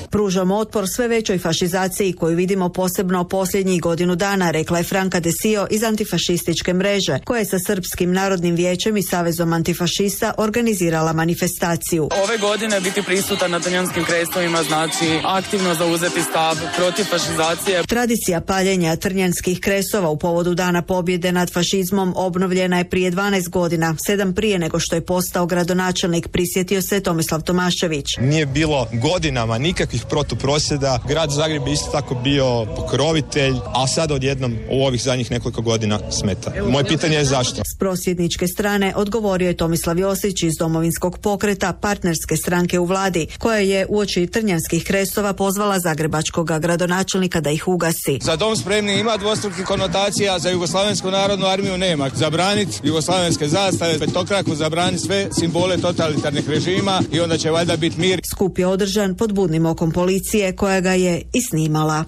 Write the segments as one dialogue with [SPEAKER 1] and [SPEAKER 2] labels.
[SPEAKER 1] Pružamo otpor sve većoj fašizaciji koju vidimo posebno posljednjih godinu dana, rekla je Franka Desio iz antifašističke mreže, koja je sa Srpskim narodnim vijećem i Savezom antifašista organizirala manifestaciju.
[SPEAKER 2] Ove godine biti prisutan na Trnjanskim krestovima znači aktivno zauzeti stav protiv fašizacije.
[SPEAKER 1] Tradicija paljenja trnjanskih kresova u povodu Dana pobjede nad fašizmom obnovljena je prije 12 godina, 7 prije nego što je postao gradonačelnik, prisjetio se Tomislav Tomašević.
[SPEAKER 3] Nije bilo godinama nikakvih protuprosvjeda, grad Zagreb je isto tako bio pokrovitelj, a sad odjednom u ovih zadnjih nekoliko godina smeta. Moje pitanje je zašto?
[SPEAKER 1] S prosvjedničke strane odgovorio je Tomislav Josić iz Domovinskog pokreta, partnerske stranke u vladi, koja je uoči Trnjanskih kresova pozvala zagrebačkog gradonačelnika da ih ugasi.
[SPEAKER 4] Za dom spremni ima dvostrukih konotacija, za Jugoslavensku narodnu armiju nema. Zabraniti jugoslavenske zastave, petokraku, zabraniti sve simbole totalitarnih režima i onda će valjda biti mir.
[SPEAKER 1] Skup je održan pod budnim okom policije koja ga je i snimala.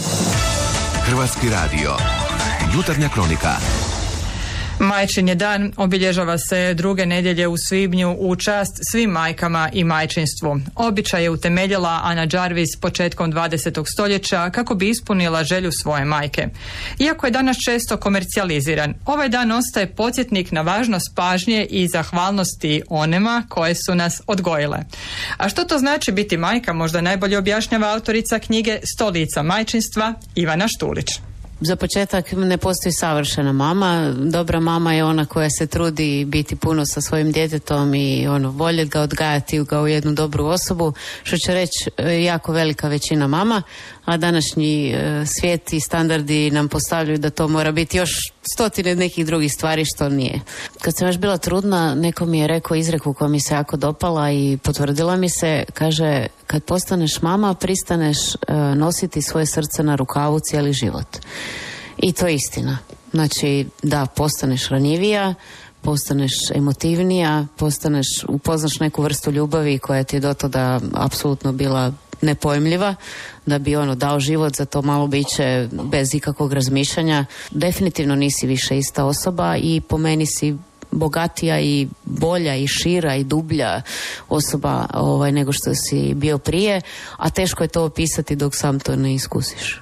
[SPEAKER 5] Hrvatski radio. Jutarnja kronika.
[SPEAKER 6] Majčin je dan obilježava se druge nedjelje u svibnju u čast svim majkama i majčinstvu. Običaj je utemeljila Ana Jarvis početkom 20. stoljeća kako bi ispunila želju svoje majke. Iako je danas često komercijaliziran, ovaj dan ostaje podsjetnik na važnost pažnje i zahvalnosti onima koje su nas odgojile. A što to znači biti majka, možda najbolje objašnjava autorica knjige 100 lica majčinstva Ivana Štulić.
[SPEAKER 7] Za početak ne postoji savršena mama. Dobra mama je ona koja se trudi biti puno sa svojim djetetom i voljeti ga, odgajati ga u jednu dobru osobu, što će reći jako velika većina mama, a današnji svijet i standardi nam postavljaju da to mora biti još stotine nekih drugih stvari, što nije. Kad sam još bila trudna, neko mi je rekao izreku koja mi se jako dopala i potvrdila mi se, kaže, kad postaneš mama, pristaneš nositi svoje srce na rukavu cijeli život. I to je istina. Znači, da, postaneš ranjivija, postaneš emotivnija, upoznaš neku vrstu ljubavi koja ti je do tada apsolutno bila nepojmljiva, da bi dao život za to malo biće bez ikakvog razmišljanja. Definitivno nisi više ista osoba i po meni si bogatija i bolja i šira i dublja osoba nego što si bio prije, a teško je to opisati dok sam to ne iskusiš.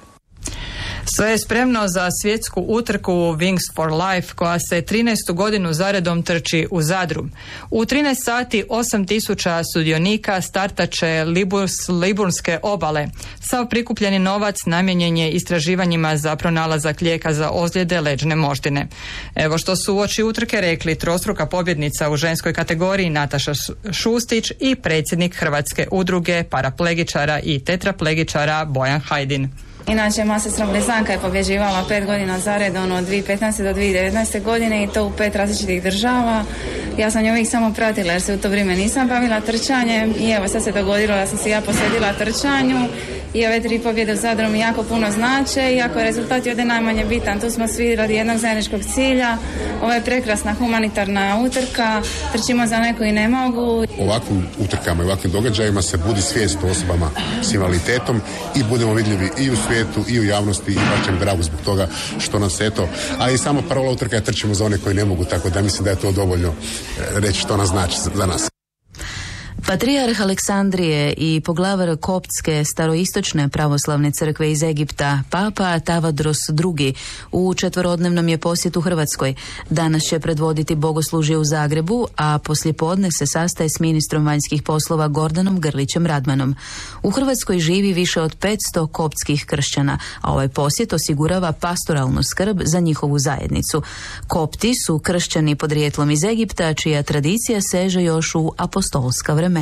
[SPEAKER 6] Sve je spremno za svjetsku utrku Wings for Life koja se 13. godinu zaredom trči u Zadru. U 13 sati 8.000 sudionika startat će Liburnske obale. Sav prikupljeni novac namijenjen je istraživanjima za pronalazak lijeka za ozljede leđne moždine. Evo što su uoči utrke rekli trostruka pobjednica u ženskoj kategoriji Nataša Šustić i predsjednik Hrvatske udruge paraplegičara i tetraplegičara Bojan Hajdin.
[SPEAKER 8] Inače, moja sestra Blizanka je pobjeđivala 5 godina zaredom od 2015. do 2019. godine i to u 5 različitih država. Ja sam nju uvijek samo pratila jer se u to vrijeme nisam bavila trčanjem i evo sad se dogodilo da sam se ja posvetila trčanju i ove 3 pobjede u Zadru mi jako puno znače, iako je rezultat ovdje najmanje bitan. Tu smo svi radi jednog zajedničkog cilja. Ovo je prekrasna humanitarna utrka, trčimo za neko i ne mogu.
[SPEAKER 9] Ovakvim utrkama i ovakvim događajima se budi svijest o osobama s invaliditetom i budemo vidljivi i u svijetu i u javnosti i bačem dragu zbog toga što nas eto, a i samo parola utrka je trčimo za one koji ne mogu, tako da mislim da je to dovoljno reći što nas znači za nas.
[SPEAKER 10] Patrijarh Aleksandrije i poglavar Koptske staroistočne pravoslavne crkve iz Egipta, Papa Tavadros II. U 4-dnevnom je posjetu Hrvatskoj. Danas će predvoditi bogoslužje u Zagrebu, a poslijepodne se sastaje s ministrom vanjskih poslova Gordanom Grlićem Radmanom. U Hrvatskoj živi više od 500 koptskih kršćana, a ovaj posjet osigurava pastoralnu skrb za njihovu zajednicu. Kopti su kršćani podrijetlom iz Egipta, čija tradicija seže još u apostolska vremena.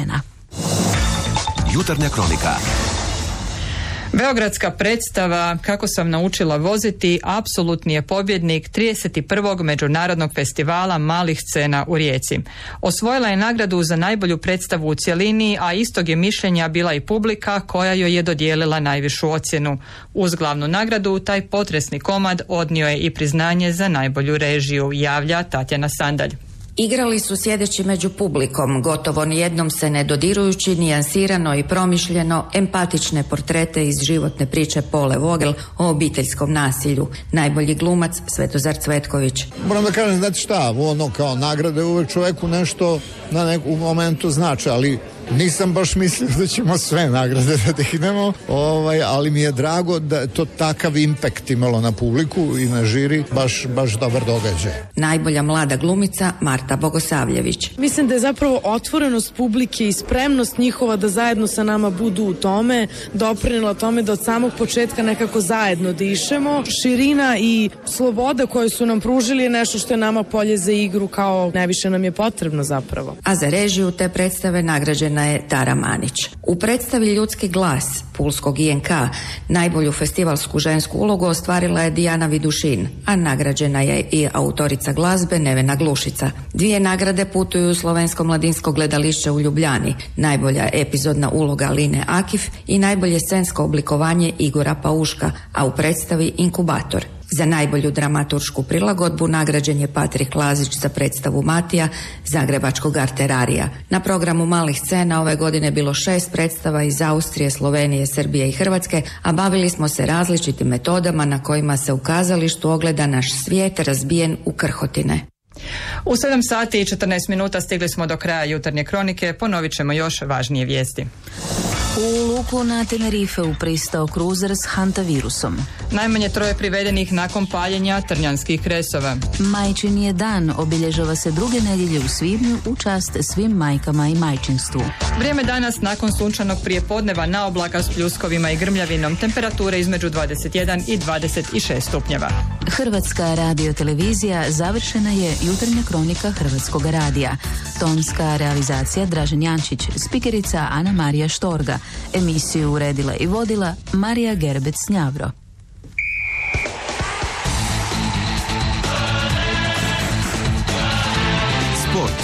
[SPEAKER 5] Jutarnja kronika.
[SPEAKER 6] Beogradska predstava Kako sam naučila voziti apsolutni je pobjednik 31. Međunarodnog festivala malih scena u Rijeci. Osvojila je nagradu za najbolju predstavu u cjelini, a istog je mišljenja bila i publika koja joj je dodijelila najvišu ocjenu. Uz glavnu nagradu taj potresni komad odnio je i priznanje za najbolju režiju, javlja Tatjana Sandalj.
[SPEAKER 11] Igrali su sjedeći među publikom, gotovo nijednom se ne dodirujući, nijansirano i promišljeno, empatične portrete iz životne priče Pole Vogel o obiteljskom nasilju. Najbolji glumac Svetozar Cvetković.
[SPEAKER 12] Moram da kažem, znate šta, kao nagrade uvek čoveku nešto na nekom momentu znači, ali Nisam baš mislio da ćemo sve nagrade da dignemo, ali mi je drago da je to takav impact imalo na publiku i na žiri, baš dobar događaj.
[SPEAKER 11] Najbolja mlada glumica Marta Bogosavljević.
[SPEAKER 13] Mislim da je zapravo otvorenost publike i spremnost njihova da zajedno sa nama budu u tome doprinela tome da od samog početka nekako zajedno dišemo. Širina i sloboda koju su nam pružili je nešto što je nama polje za igru, kao najviše nam je potrebno zapravo.
[SPEAKER 11] A za režiju te predstave nagrađena je Tara Manić. U predstavi Ljudski glas Pulskog INK najbolju festivalsku žensku ulogu ostvarila je Dijana Vidušin, a nagrađena je i autorica glazbe Nevena Glušica. 2 nagrade putuju u Slovensko mladinsko gledalište u Ljubljani, najbolja epizodna uloga Line Akif i najbolje scensko oblikovanje Igora Pauška, a u predstavi Inkubator. Za najbolju dramaturšku prilagodbu nagrađen je Patrik Lazić za predstavu Matija Zagrebačkog arterarija. Na programu malih scena ove godine bilo 6 predstava iz Austrije, Slovenije, Srbije i Hrvatske, a bavili smo se različitim metodama na kojima se u kazalištu ogleda naš svijet razbijen u krhotine.
[SPEAKER 6] U 7 sati i 14 minuta stigli smo do kraja jutarnje kronike, ponovit ćemo još važnije vijesti.
[SPEAKER 10] U luku na Tenerifeu pristao kruzer s hantavirusom.
[SPEAKER 6] Najmanje 3 privedenih nakon paljenja trnjanskih kresova.
[SPEAKER 10] Majčin je dan obilježava se 2. nedjelje u svibnju u čast svim majkama i majčinstvu.
[SPEAKER 6] Vrijeme danas nakon sunčanog prijepodneva na oblaka s pljuskovima i grmljavinom, temperature između 21 i 26 stupnjeva.
[SPEAKER 10] Hrvatska radiotelevizija završena je jutarnja kronika Hrvatskog radija. Tonska realizacija Dražen Jančić, spikerica Ana Marija Štorga. Emisiju uredila i vodila Marija Gerbec-Njavro.
[SPEAKER 5] Sport.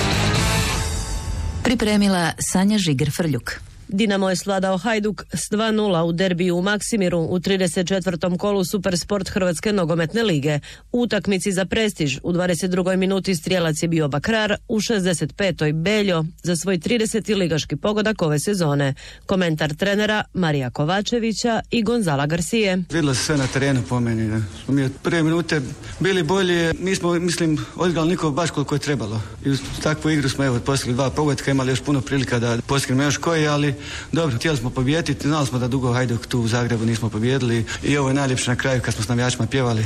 [SPEAKER 10] Pripremila Sanja Žiger-Frljuk.
[SPEAKER 14] Dinamo je svladao Hajduk s 2:0 u derbiju u Maksimiru u 34. kolu Supersport Hrvatske nogometne lige. U utakmici za prestiž u 22. minuti strijelac je bio Bakrar, u 65. Beljo za svoj 30. ligaški pogodak ove sezone. Komentar trenera Marija Kovačevića i Gonzala Garcije.
[SPEAKER 15] Vidjelo se sve na terenu po meni. Da. Mi od prve minute bili bolji, mi smo, odigrali niko baš koliko je trebalo. I u takvu igru smo postigli 2 pogotka, imali još puno prilika da postignemo još koji, ali dobro, htjeli smo pobijediti, znali smo da dugo Hajduk tu u Zagrebu nismo pobijedili i ovo je najljepše na kraju kad smo s navijačima pjevali.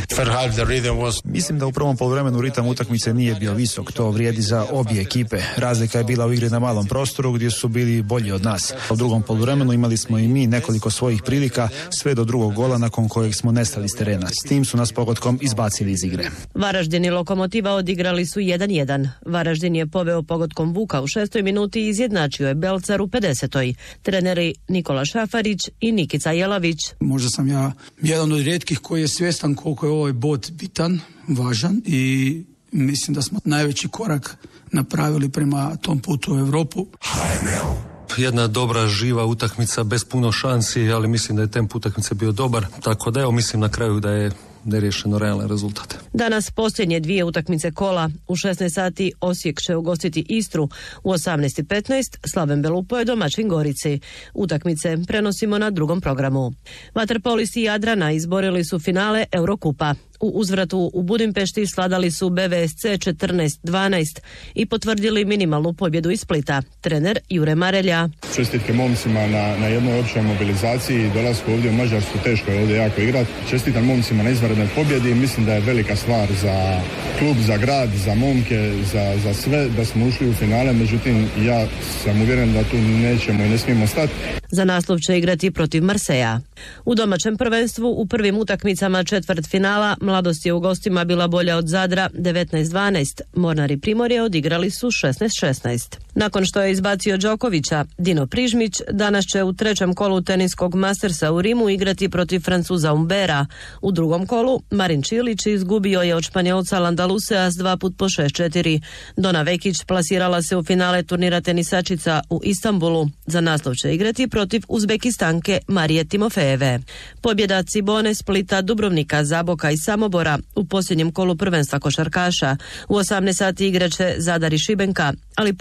[SPEAKER 16] Mislim da u prvom poluvremenu ritam utakmice nije bio visok, to vrijedi za obje ekipe. Razlika je bila u igri na malom prostoru gdje su bili bolji od nas. U drugom poluvremenu imali smo i mi nekoliko svojih prilika, sve do drugog gola nakon kojeg smo nestali s terena. S tim su nas pogodkom izbacili iz igre.
[SPEAKER 14] Varaždin i Lokomotiva odigrali su 1:1. Varaždin je poveo pogodkom Vuka u 6. minuti i izjednačio je Belcar u 50. Treneri Nikola Šafarić i Nikica Jelavić.
[SPEAKER 17] Možda sam ja jedan od rijetkih koji je svjestan koliko je ovaj bod bitan, važan i mislim da smo najveći korak napravili prema tom putu u Europu.
[SPEAKER 18] Jedna dobra, živa utakmica bez puno šansi, ali mislim da je tempo utakmice bio dobar, tako da mislim na kraju da je neriješeno realan rezultat.
[SPEAKER 14] Danas posljednje 2 utakmice kola. U 16 sati Osijek će ugostiti Istru, u 18:15 Slaven Belupo je domaćin Gorici. Utakmice prenosimo na drugom programu. Vaterpolisti Jadrana izborili su finale Eurokupa. U uzvratu u Budimpešti svladali su BVSC 14-12 i potvrdili minimalnu pobjedu iz Splita. Trener Jure Marelja.
[SPEAKER 19] Čestitke momcima na jednoj općoj mobilizaciji, dolasku ovdje u Mađarsku, teško je ovdje jako igrati. Čestitam momcima na izvanrednoj pobjedi i mislim da je velika stvar za klub, za grad, za momke, za sve da smo ušli u finale, međutim ja sam uvjeren da tu nećemo i ne smijemo stati.
[SPEAKER 14] Za naslov će igrati protiv Marseja. U domaćem prvenstvu u prvim utakmicama četvrtfinala Mladost je u gostima bila bolja od Zadra 19-12. Mornari Primorje odigrali su 16-16. Nakon što je izbacio Đokovića, Dino Prižmić danas će u 3. kolu teniskog Mastersa u Rimu igrati protiv Francuza Umbera. U drugom kolu Marin Čilić izgubio je od Španjolca Landalusea s 2 puta po 6-4. Dona Vekić plasirala se u finale turnira tenisačica u Istanbulu. Za naslov će igrati protiv Uzbekistanke Marije Timofejeve. Pobjeda Cibone, Splita, Dubrovnika, Zaboka i Samobora u posljednjem kolu prvenstva košarkaša. U 18 sati igraće Zadar i Šibenka, ali poznati su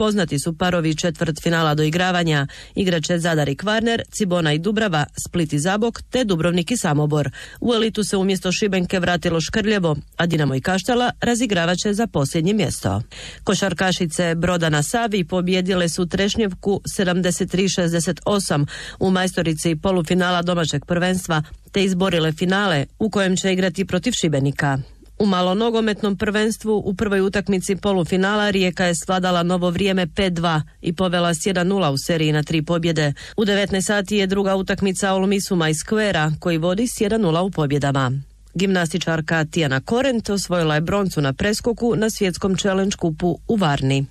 [SPEAKER 14] su parovi četvrtfinala do igravanja. Igraće Zadar i Kvarner, Cibona i Dubrava, Split i Zabok te Dubrovnik i Samobor. U elitu se umjesto Šibenke vratilo Škrljevo, a Dinamo i Kaštela razigravaće za posljednje mjesto. Košarkašice Broda na Savi pobjedile su Trešnjevku 73-68 u majstorici polufinala domaćeg prvenstva te izborile finale u kojem će igrati protiv Šibenika. U malonogometnom prvenstvu u prvoj utakmici polufinala Rijeka je svladala Novo Vrijeme 5-2 i povela s 1-0 u seriji na 3 pobjede. U 19 sati je druga utakmica Olmisuma iz Skvera koji vodi s 1-0 u pobjedama. Gimnastičarka Tijana Korent osvojila je broncu na preskoku na svjetskom challenge kupu u Varni.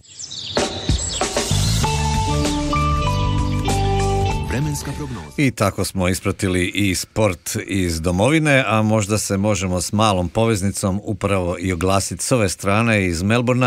[SPEAKER 20] I tako smo ispratili i sport iz domovine, a možda se možemo s malom poveznicom upravo i oglasiti s ove strane iz Melbourna,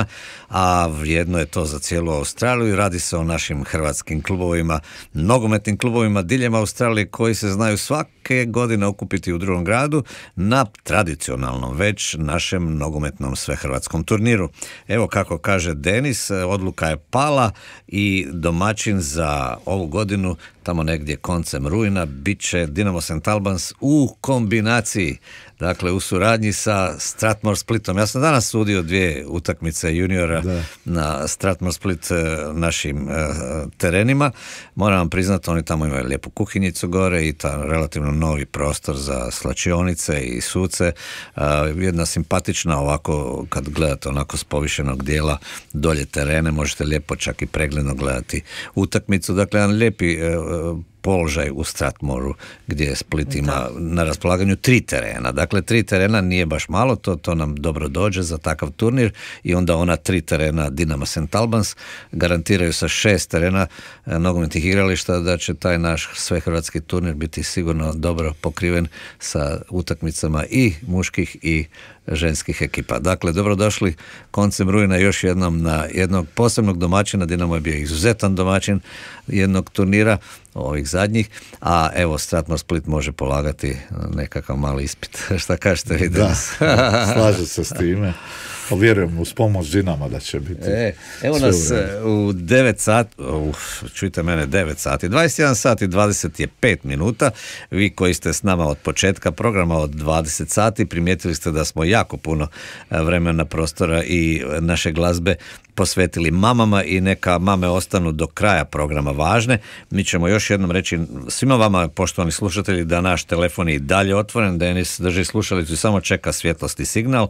[SPEAKER 20] a vrijedno je to za cijelu Australiju. Radi se o našim hrvatskim klubovima, nogometnim klubovima diljem Australije koji se znaju svake godine okupiti u drugom gradu na tradicionalnom već našem nogometnom svehrvatskom turniru. Evo kako kaže Denis, odluka je pala i domaćin za ovu godinu tamo negdje koncem rujna bit će Dinamo St. Albans u kombinaciji, dakle u suradnji sa Strathmore Splitom. Ja sam danas sudio 2 utakmice juniora na Strathmore Split našim terenima. Moram vam priznati, oni tamo imaju lijepu kuhinjicu gore i ta relativno novi prostor za slačionice i suce. Jedna simpatična ovako, kad gledate onako s povišenog dijela dolje terene, možete lijepo čak i pregledno gledati utakmicu. Dakle, jedan lijepi položaj u Strathmoreu gdje Split ima na raspolaganju 3 terena. Dakle, 3 terena nije baš malo, to nam dobro dođe za takav turnir i onda ona 3 terena Dinamo St. Albans garantiraju sa 6 terena nogometnih igrališta da će taj naš svehrvatski turnir biti sigurno dobro pokriven sa utakmicama i muških i ženskih ekipa. Dakle, dobrodošli koncem rujna još jednom na jednog posebnog domaćina. Dinamo je bio izuzetan domaćin jednog turnira, ovih zadnjih, a evo Strathmore Split može polagati nekakav mali ispit. Šta kažete vi danas?
[SPEAKER 21] Da, slažem se s time. Vjerujem uz pomoć Dinama da će biti.
[SPEAKER 20] Evo nas u 9 sati, čujte mene, 9 sati, 21 sati i 25 minuta. Vi koji ste s nama od početka programa od 20 sati primijetili ste da smo jako puno vremena, prostora i naše glazbe posvetili mamama i neka mame ostanu do kraja programa važne. Mi ćemo još jednom reći svima vama, poštovani slušatelji, da naš telefon je i dalje otvoren. Denis drži slušalicu i samo čeka svjetlosni signal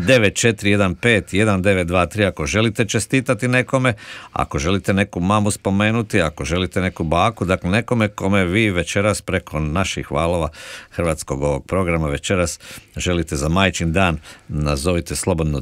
[SPEAKER 20] 9415-1923 ako želite čestitati nekome, ako želite neku mamu spomenuti, ako želite neku baku, dakle nekome kome vi večeras preko naših valova hrvatskog ovog programa večeras želite za majčin dan, nazovite slobodno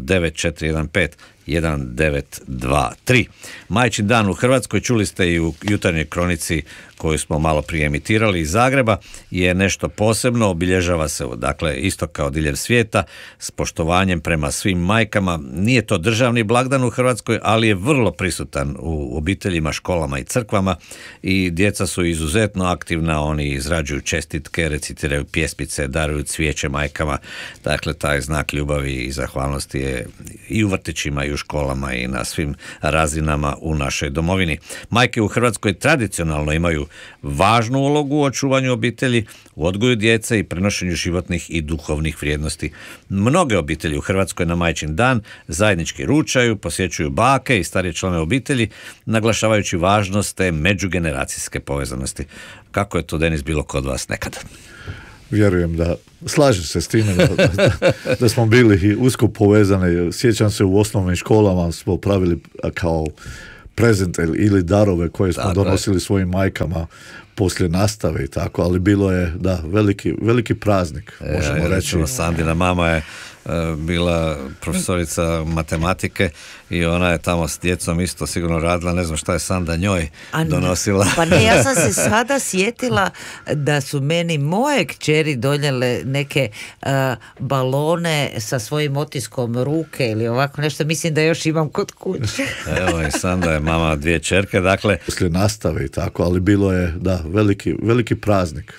[SPEAKER 20] 9415-1923. Majčin dan u Hrvatskoj, čuli ste i u jutarnjoj kronici koju smo malo prije emitirali iz Zagreba, je nešto posebno, obilježava se dakle isto kao diljem svijeta s poštovanjem prema svim majkama. Nije to državni blagdan u Hrvatskoj, ali je vrlo prisutan u obiteljima, školama i crkvama i djeca su izuzetno aktivna, oni izrađuju čestitke, recitiraju pjesmice, daruju cvijeće majkama, dakle taj znak ljubavi i zahvalnosti je i u vrtićima i u školama i na svim razinama u našoj domovini. Majke u Hrvatskoj tradicionalno imaju važnu ulogu u očuvanju obitelji, u odgoju djece i prenošenju životnih i duhovnih vrijednosti. Mnoge obitelji u Hrvatskoj na majčin dan zajednički ručaju, posjećuju bake i starije članove obitelji, naglašavajući važnost te međugeneracijske povezanosti. Kako je to, Denis, bilo kod vas nekada?
[SPEAKER 21] Vjerujem da, slažem se s time da smo bili usko povezani. Sjećam se u osnovnim školama smo pravili kao prezente ili darove koje smo donosili svojim majkama poslije nastave i tako, ali bilo je veliki praznik, možemo reći.
[SPEAKER 20] Sandina mama je bila profesorica matematike i ona je tamo s djecom isto sigurno radila, ne znam šta je Sanda njoj donosila.
[SPEAKER 22] Pa ne, ja sam se sada sjetila da su meni moje kćeri donijele neke balone sa svojim otiskom ruke ili ovako nešto, mislim da još imam kod kuće.
[SPEAKER 20] Evo i Sanda je mama 2 ćerke, dakle.
[SPEAKER 21] Poslije nastave i tako, ali bilo je veliki praznik,